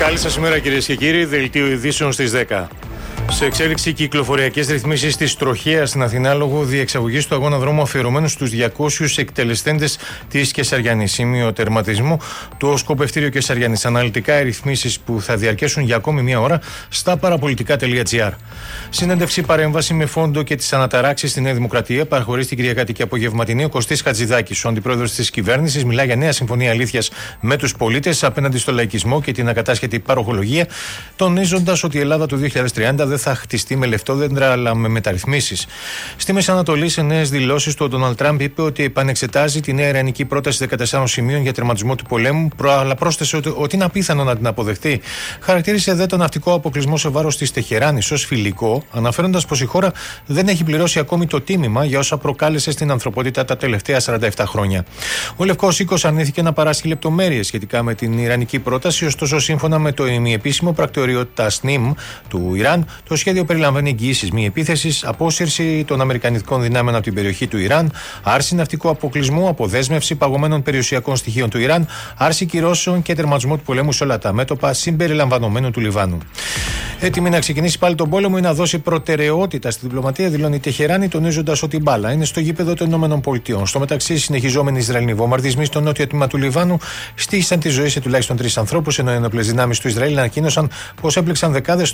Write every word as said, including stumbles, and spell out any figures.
Καλή σας ημέρα κυρίες και κύριοι, δελτίο ειδήσεων στις δέκα. Σε εξέλιξη κυκλοφοριακές ρυθμίσεις της τροχέας στην Αθηνά λόγω διεξαγωγής του αγώνα δρόμου αφιερωμένου στους διακόσιους εκτελεστέντες της Κεσαριανής. Σημείο τερματισμού το σκοπευτήριο Κεσαριανής. Αναλυτικά οι ρυθμίσεις που θα διαρκέσουν για ακόμη μία ώρα στα παραπολιτικά.gr. Συνέντευξη παρέμβαση με φόντο και τις αναταράξεις στη Νέα Δημοκρατία παραχωρεί στην Κυριακάτικη απογευματινή ο Κωστής Χατζηδάκης. Ο αντιπρόεδρος της κυβέρνησης μιλά για νέα συμφωνία αλήθειας με τους πολίτες απέναντι στο λαϊκισμό και την ακατάσχετη παροχολογία, τονίζοντας ότι η Ελλάδα του δύο χιλιάδες τριάντα δεν θα χτιστεί με λεφτόδεντρα αλλά με μεταρρυθμίσεις. Στη Μέση Ανατολή, σε νέες δηλώσεις του, ο Ντόναλντ Τραμπ είπε ότι επανεξετάζει τη νέα ιρανική πρόταση δεκατεσσάρων σημείων για τερματισμό του πολέμου, αλλά πρόσθεσε ότι, ότι είναι απίθανο να την αποδεχτεί. Χαρακτήρισε δε τον ναυτικό αποκλεισμό σε βάρος της Τεχεράνης ως φιλικό, αναφέροντας πως η χώρα δεν έχει πληρώσει ακόμη το τίμημα για όσα προκάλεσε στην ανθρωπότητα τα τελευταία σαράντα επτά χρόνια. Ο Λευκός Οίκος αρνήθηκε να παράσχει λεπτομέρειες σχετικά με την ιρανική πρόταση, ωστόσο, σύμφωνα με το ημιεπίσημο πρακτορείο Τασνίμ του Ιράν, το σχέδιο περιλαμβάνει εγγυήσεις μη επίθεσης, απόσυρση των αμερικανικών δυνάμεων από την περιοχή του Ιράν, άρση ναυτικού αποκλεισμού, αποδέσμευση παγωμένων περιουσιακών στοιχείων του Ιράν, άρση κυρώσεων και τερματισμό του πολέμου σε όλα τα μέτωπα συμπεριλαμβανομένου του Λιβάνου. Έτοιμη να ξεκινήσει πάλι τον πόλεμο ή να δώσει προτεραιότητα στη διπλωματία, δηλώνει η Τεχεράνη, τονίζοντας ότι η μπάλα είναι στο γήπεδο των ΗΠΑ. Στο μεταξύ, συνεχιζόμενοι Ισραηλινοί βομβαρδισμοί στο νότιο τμήμα του Λιβάνου στοίχησαν τη ζωή σε τουλάχιστον τρεις ανθρώπους, ενώ οι ενόπλες δυνάμεις του Ισραήλ ανακοίνωσαν πως έπληξαν δεκάδες